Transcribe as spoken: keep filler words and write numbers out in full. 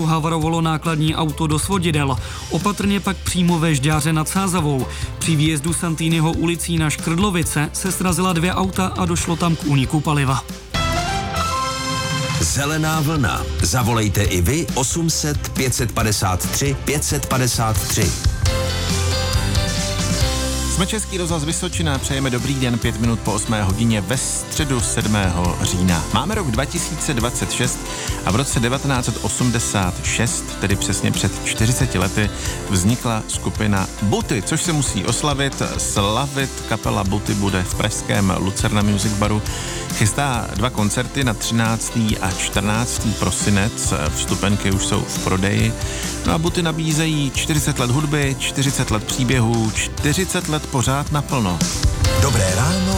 havarovalo nákladní auto do svodidel. Opatrně pak přímo ve Žďáře nad Sázavou. Při výjezdu Santýnyho ulicí na Škrdlovice se srazila dvě auta a došlo tam k úniku paliva. Zelená vlna. Zavolejte i vy osm set pět padesát tři pět padesát tři. Jsme Český rozhlas Vysočina, přejeme dobrý den, pět minut po osmé hodině ve středu sedmého října. Máme rok dva tisíce dvacet šest a v roce devatenáct osmdesát šest, tedy přesně před čtyřiceti lety, vznikla skupina Buty, což se musí oslavit, slavit. Kapela Buty bude v pražském Lucerna Music Baru. Chystá dva koncerty na třináctého a čtrnáctého prosinec, vstupenky už jsou v prodeji. No a Buty nabízejí čtyřicet let hudby, čtyřicet let příběhů, čtyřicet let pořád naplno. Dobré ráno